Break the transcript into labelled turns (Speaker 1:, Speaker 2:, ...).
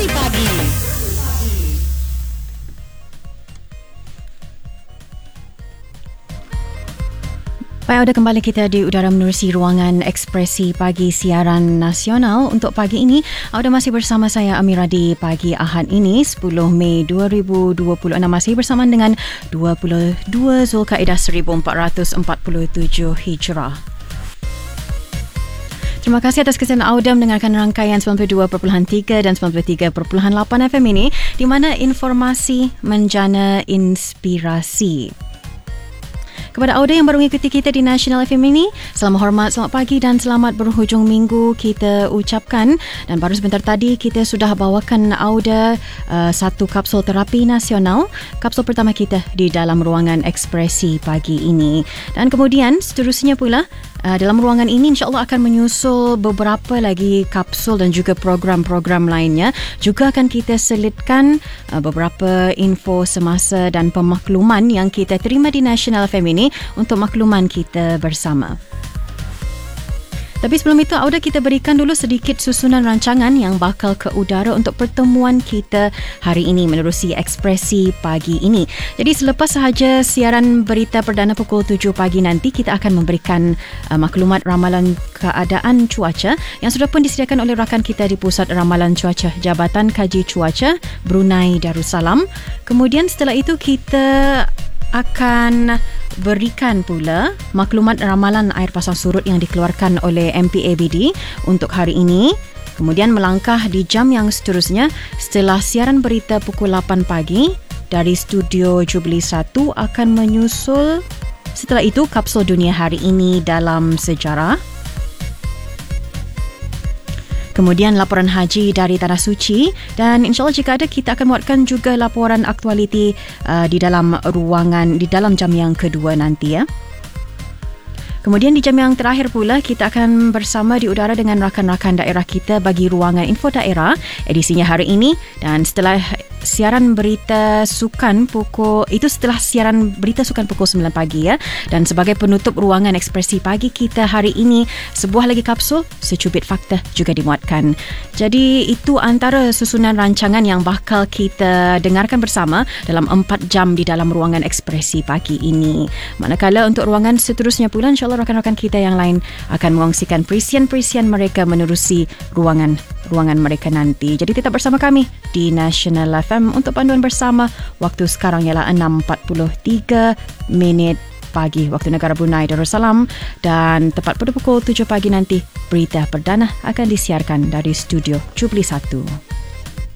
Speaker 1: Ekspresi Pagi. Baik, ada kembali kita di udara menerusi ruangan Ekspresi Pagi siaran nasional. Untuk pagi ini, ada masih bersama saya Amira di pagi Ahad ini 10 Mei 2026, masih bersama dengan 22 Zulkaidah 1447 Hijrah. Terima kasih atas kesediaan Auda mendengarkan rangkaian 92.3 dan 93.8 FM ini, di mana informasi menjana inspirasi. Kepada Auda yang baru mengikuti kita di National FM ini, selamat hormat, selamat pagi dan selamat berhujung minggu kita ucapkan. Dan baru sebentar tadi kita sudah bawakan Auda satu kapsul terapi nasional, kapsul pertama kita di dalam ruangan Ekspresi Pagi ini. Dan kemudian seterusnya pula, dalam ruangan ini insya-Allah akan menyusul beberapa lagi kapsul dan juga program-program lainnya. Juga akan kita selitkan beberapa info semasa dan pemakluman yang kita terima di National FM ini untuk makluman kita bersama. Tapi sebelum itu, Auda, kita berikan dulu sedikit susunan rancangan yang bakal ke udara untuk pertemuan kita hari ini menerusi Ekspresi Pagi ini. Jadi selepas sahaja siaran berita perdana pukul 7 pagi nanti, kita akan memberikan maklumat ramalan keadaan cuaca yang sudah pun disediakan oleh rakan kita di Pusat Ramalan Cuaca Jabatan Kaji Cuaca Brunei Darussalam. Kemudian setelah itu kita akan berikan pula maklumat ramalan air pasang surut yang dikeluarkan oleh MPABD untuk hari ini. Kemudian melangkah di jam yang seterusnya setelah siaran berita pukul 8 pagi dari studio Jubilee 1 akan menyusul. Setelah itu kapsul dunia hari ini dalam sejarah. Kemudian laporan haji dari Tanah Suci, dan insyaAllah jika ada kita akan buatkan juga laporan aktualiti di dalam ruangan, di dalam jam yang kedua nanti ya. Kemudian di jam yang terakhir pula kita akan bersama di udara dengan rakan-rakan daerah kita bagi ruangan info daerah edisinya hari ini. Dan setelah siaran berita sukan pukul 9 pagi ya. Dan sebagai penutup ruangan Ekspresi Pagi kita hari ini, sebuah lagi kapsul secubit fakta juga dimuatkan. Jadi itu antara susunan rancangan yang bakal kita dengarkan bersama dalam 4 jam di dalam ruangan Ekspresi Pagi ini. Manakala untuk ruangan seterusnya pula, insyaAllah rakan-rakan kita yang lain akan mengongsikan perisian-perisian mereka menerusi ruangan mereka nanti. Jadi tetap bersama kami di National FM untuk panduan bersama. Waktu sekarang ialah 6.43 pagi waktu negara Brunei Darussalam, dan tepat pada pukul 7 pagi nanti berita perdana akan disiarkan dari studio Jubilee 1.